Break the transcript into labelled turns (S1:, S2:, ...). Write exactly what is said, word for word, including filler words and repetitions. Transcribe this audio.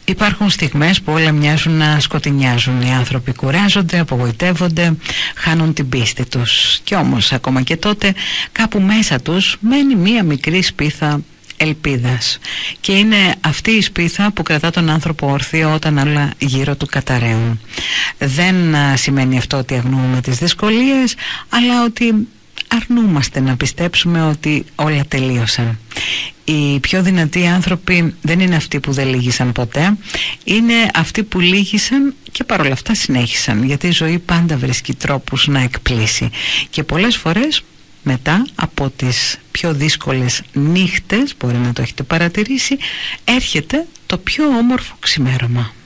S1: Υπάρχουν στιγμές που όλα μοιάζουν να σκοτεινιάζουν. Οι άνθρωποι κουράζονται, απογοητεύονται, χάνουν την πίστη τους. Κι όμως ακόμα και τότε κάπου μέσα τους μένει μία μικρή σπίθα ελπίδας. Και είναι αυτή η σπίθα που κρατά τον άνθρωπο όρθιο όταν όλα γύρω του καταραίουν. Δεν α, σημαίνει αυτό ότι αγνοούμε τις δυσκολίες, αλλά ότι αρνούμαστε να πιστέψουμε ότι όλα τελείωσαν. Οι πιο δυνατοί άνθρωποι δεν είναι αυτοί που δεν λύγησαν ποτέ, είναι αυτοί που λύγησαν και παρόλα αυτά συνέχισαν, γιατί η ζωή πάντα βρίσκει τρόπους να εκπλήσει και πολλές φορές μετά από τις πιο δύσκολες νύχτες, μπορεί να το έχετε παρατηρήσει, έρχεται το πιο όμορφο ξημέρωμα.